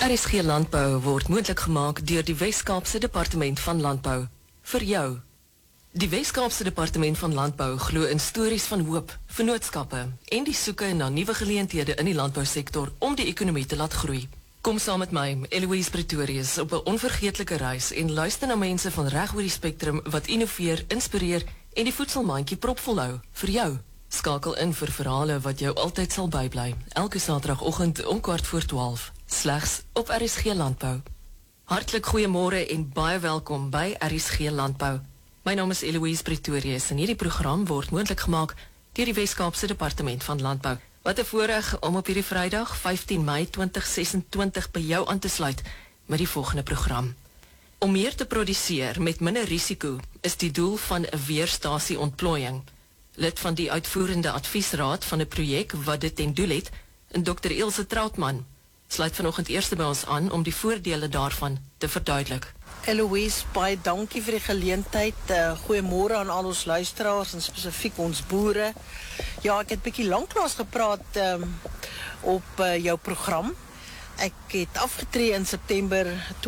RSG Landbou word moontlik gemaak deur die Wes-Kaapse Departement van Landbou. Vir jou. Die Wes-Kaapse Departement van Landbou glo in stories van hoop, vennootskappe en die soeke na nuwe geleenthede in die landbousektor om die ekonomie te laat groei. Kom saam met my, Eloise Pretorius, op 'n onvergeetlike reis en luister na mense van reg oor die spektrum wat innoveer, inspireer en die voedselmandjie propvol hou vir jou. Skakel in vir verhale wat jou altyd sal bybly. Elke Saterdagoggend om 11:15, slegs op RSG Landbou. Hartlik goeiemôre en baie welkom by RSG Landbou. My naam is Eloise Pretorius en hierdie program word moontlik gemaak deur die Wes-Kaapse Departement van Landbou. Wat 'n voorreg om op hierdie Vrydag, 15 Mei 2026 by jou aan te sluit met die volgende program. Om meer te produseer met minder risiko is die doel van 'n weerstasie ontplooiing. Lid van die uitvoerende adviesraad van 'n projek wat dit ten doel het, Dr. Ilse Trautman, sluit vanoggend eerste by ons aan om die voordele daarvan te verduidelik. Eloise, baie dankie vir die geleentheid. Goeiemôre aan al ons luisteraars en spesifiek ons boere. Ja, ek het bietjie lanklaas gepraat op jou program. Ek het afgetree in September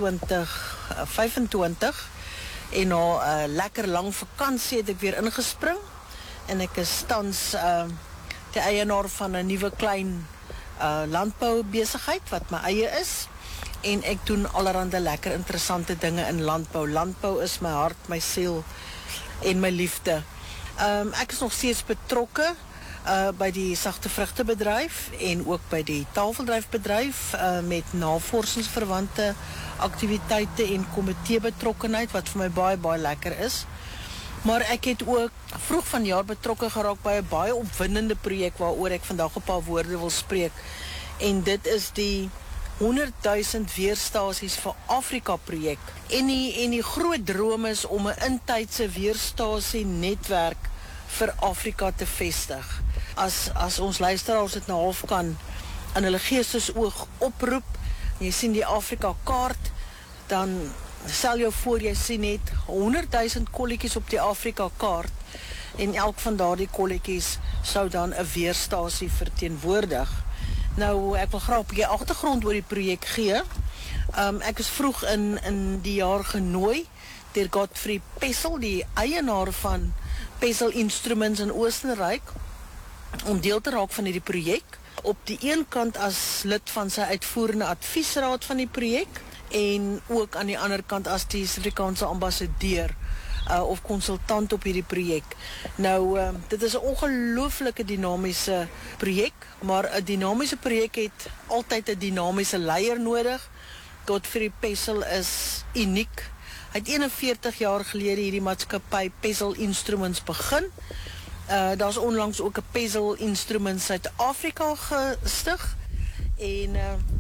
2025 en na 'n lekker lang vakansie het ek weer ingespring en ek is tans die eienaar van 'n nuwe klein landboubesigheid wat my eie is. En ek doen allerhande lekker interessante dinge in landbou. Landbou is my hart, my siel en my liefde. Ek is nog steeds betrokke by die sagte vrugtebedryf en ook by die tafeldryfbedryf met navorsingsverwante aktiwiteite en komitee betrokkenheid wat vir my baie, baie lekker is. Maar ek het ook vroeg vanjaar betrokke geraak by 'n baie opwindende projek waaroor ek vandag 'n paar woorde wil spreek. En dit is die 100.000 weerstasies vir Afrika projek. En die groot droom is om 'n intydse weerstasie netwerk vir Afrika te vestig. As ons luisteraars dit nou half kan in hulle geestesoog oproep, jy sien die Afrika kaart, dan stel jou voor jy sien net 100.000 kolletjies op die Afrika kaart en elk van daardie kolletjies sou dan 'n weerstasie verteenwoordig. Nou, ek wil graag 'n bietjie agtergrond oor die projek gee. Ek is vroeg in die jaar genooi deur Godfrey Pessel, die eienaar van Pessel Instruments in Oostenryk, om deel te raak van hierdie projek. Op die een kant as lid van sy uitvoerende adviesraad van die projek en ook aan die ander kant as die Suid-Afrikaanse ambassadeur of konsultant op hierdie projek. Nou, dit is 'n ongelooflike dinamiese projek, maar 'n dinamiese projek het altyd 'n dinamiese leier nodig. Godfrey Pessel is uniek. Hy het 41 jaar gelede hierdie maatskappy Pessel Instruments begin. Daar's onlangs ook 'n Pessel Instruments Suid-Afrika gestig en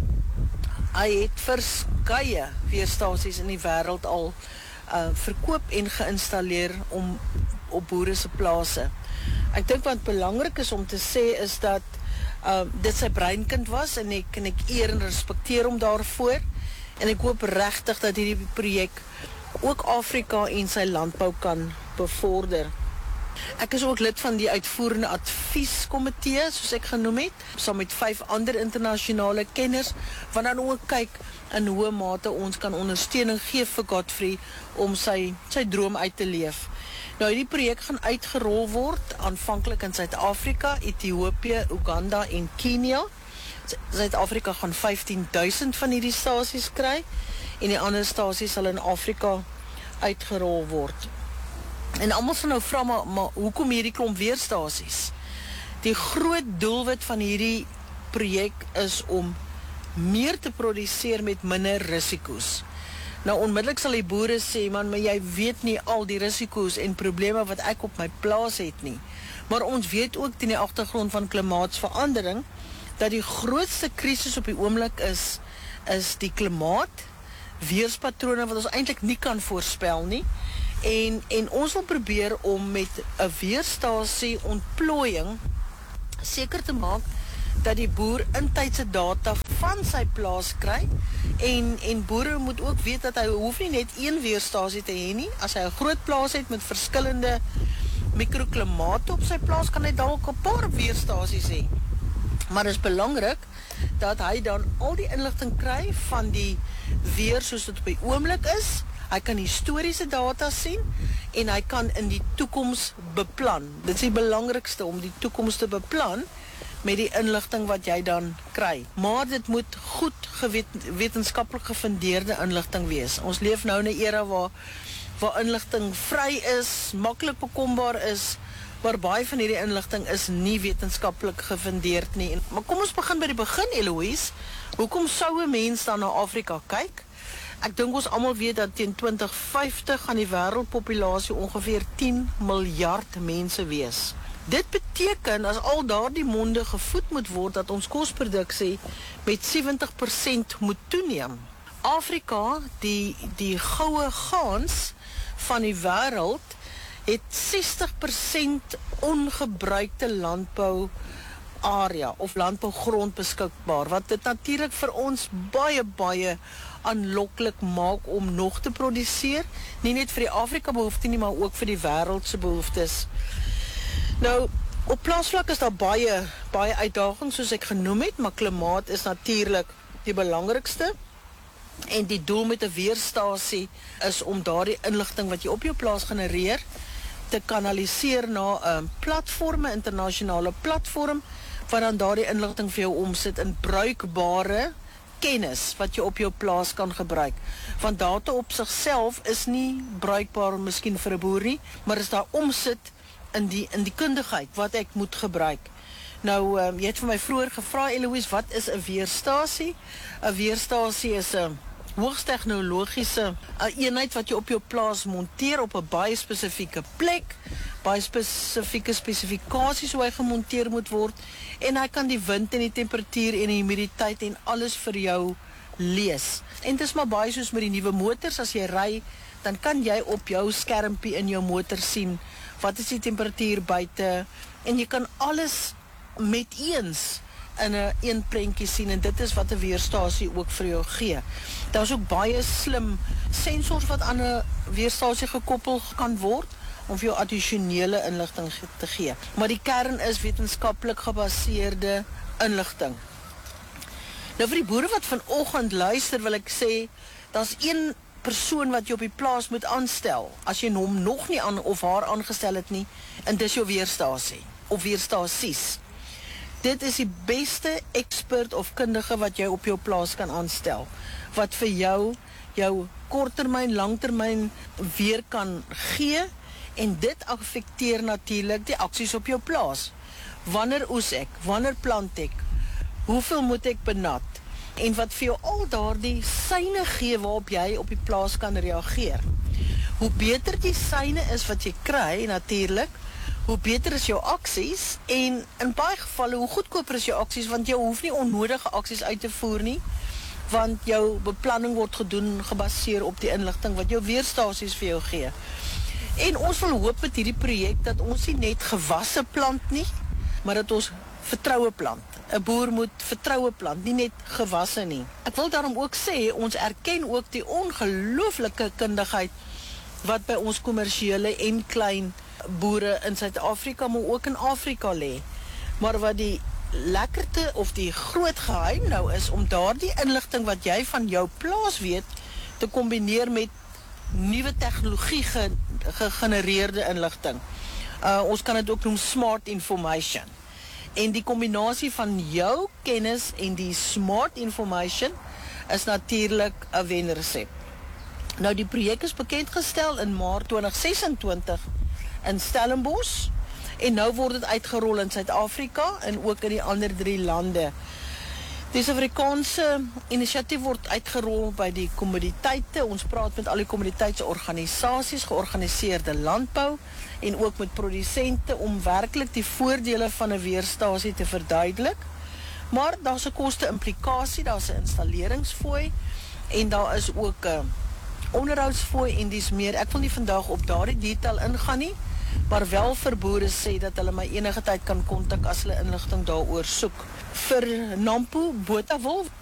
hy het verskeie weerstasies in die wêreld al verkoop en geïnstalleer op boere se plase. Ek dink wat belangrik is om te sê is dat dit sy breinkind was en ek eer en respekteer hom daarvoor en ek hoop regtig dat hierdie projek ook Afrika en sy landbou kan bevorder. Ek is ook lid van die uitvoerende advieskomitee, soos ek genoem het, saam met 5 ander internasionale kenners, wat dan ook kyk in hoe mate ons kan ondersteuning gee vir Godfrey om sy droom uit te leef. Nou, hierdie projek gaan uitgerol word, aanvanklik in Suid-Afrika, Ethiopië, Uganda en Kenia. Suid-Afrika gaan 15.000 van hierdie stasies kry, en die ander stasies sal in Afrika uitgerol word. En almal sal nou vra, maar hoekom hierdie klomp weerstasies? Die groot doelwit van hierdie projek is om meer te produseer met minder risiko's. Nou onmiddellik sal die boere sê, man, maar jy weet nie al die risiko's en probleme wat ek op my plaas het nie. Maar ons weet ook teen die agtergrond van klimaatsverandering, dat die grootste krisis op die oomblik is die klimaat, weerspatrone wat ons eintlik nie kan voorspel nie. En ons wil probeer om met 'n weerstasie ontplooiing seker te maak dat die boer intydse data van sy plaas kry en boere moet ook weet dat hy hoef nie net een weerstasie te hê nie. As hy 'n groot plaas het met verskillende mikroklimate op sy plaas, kan hy dalk 'n paar weerstasies hê. Maar dit is belangrik dat hy dan al die inligting kry van die weer soos dit op die oomblik is. Hy kan historiese data sien en hy kan in die toekoms beplan. Dit is die belangrikste om die toekoms te beplan met die inligting wat jy dan kry. Maar dit moet goed wetenskaplik gefundeerde inligting wees. Ons leef nou in 'n era waar inligting vry is, maklik bekombaar is, maar baie van hierdie inligting is nie wetenskaplik gefundeerd nie. Maar kom ons begin by die begin, Eloise. Hoekom sou 'n mens dan na Afrika kyk? Ek dink ons almal weet dat teen 2050 gaan die wêreldpopulasie ongeveer 10 miljard mense wees. Dit beteken as al daardie monde gevoed moet word dat ons kosproduksie met 70% moet toeneem. Afrika, die goue gans van die wêreld, het 60% ongebruikte landbou area of landbougrond beskikbaar, wat dit natuurlik vir ons baie aanloklik maak om nog te produseer, nie net vir die Afrika behoefte nie, maar ook vir die wêreldse behoeftes. Nou, op plaasvlak is daar baie uitdagings soos ek genoem het, maar klimaat is natuurlik die belangrikste. En die doel met 'n weerstasie is om daardie inligting wat jy op jou plaas genereer te kanaliseer na 'n platform, 'n internasionale platform, wat dan daardie inligting vir jou omsit in bruikbare kennis wat jy op jou plaas kan gebruik. Want data op sigself is nie bruikbaar miskien vir 'n boer nie, maar is daar omsit in die kundigheid wat ek moet gebruik. Nou, jy het vir my vroeër gevra, Eloise, wat is 'n weerstasie? 'n Weerstasie is 'n hoogs tegnologiese eenheid wat jy op jou plaas monteer op 'n baie spesifieke plek, baie spesifieke spesifikasies hoe hy gemonteer moet word, en hy kan die wind en die temperatuur en die humiditeit en alles vir jou lees. En dit is maar baie soos met die nuwe motors, as jy ry, dan kan jy op jou skermpie in jou motor sien, wat is die temperatuur buite, en jy kan alles met eens in 'n prentjie sien, en dit is wat 'n weerstasie ook vir jou gee. Daar's ook baie slim sensors wat aan 'n weerstasie gekoppel kan word om vir jou addisionele inligting te gee. Maar die kern is wetenskaplik gebaseerde inligting. Nou vir die boere wat vanoggend luister, wil ek sê, daar's een persoon wat jy op die plaas moet aanstel, as jy hom nog nie aan of haar aangestel het nie, en dis jou weerstasie, of weerstasies. Dit is die beste expert of kundige wat jy op jou plaas kan aanstel, wat vir jou korttermyn, langtermyn weer kan gee, en dit affekteer natuurlik die aksies op jou plaas. Wanneer oes ek? Wanneer plant ek? Hoeveel moet ek benat? En wat vir jou al daardie seine gee waarop jy op die plaas kan reageer. Hoe beter die seine is wat jy kry, natuurlik, hoe beter is jou aksies, en in baie gevalle hoe goedkoper is jou aksies, want jy hoef nie onnodige aksies uit te voer nie, want jou beplanning word gedoen gebaseer op die inligting wat jou weerstasies vir jou gee. En ons wil hoop met hierdie projek dat ons nie net gewasse plant nie, maar dat ons vertroue plant. 'n Boer moet vertroue plant, nie net gewasse nie. Ek wil daarom ook sê, ons erken ook die ongelooflike kundigheid wat by ons kommersiële en klein boere in Suid-Afrika, maar ook in Afrika lê. Maar wat die lekkerte of die groot geheim nou is, om daardie inligting wat jy van jou plaas weet, te kombineer met nuwe tegnologie gegenereerde inligting. Ons kan dit ook noem smart information. En die kombinasie van jou kennis en die smart information is natuurlik 'n wenresep. Nou, die projek is bekendgestel in Maart 2026 in Stellenbosch, en nou word dit uitgerol in Suid-Afrika en ook in die ander 3 lande. Die Suid-Afrikaanse inisiatief word uitgerol by die kommoditeite. Ons praat met al die kommoditeitsorganisasies, georganiseerde landbou, en ook met produsente om werklik die voordele van 'n weerstasie te verduidelik. Maar daar's 'n koste-implikasie, daar's 'n installeringsfooi, en daar is ook 'n onderhoudsfooi en dis meer. Ek wil nie vandag op daardie detail ingaan nie, maar wel vir boere sê dat hulle my enige tyd kan kontak as hulle inligting daaroor soek. Vir Nampo Botawil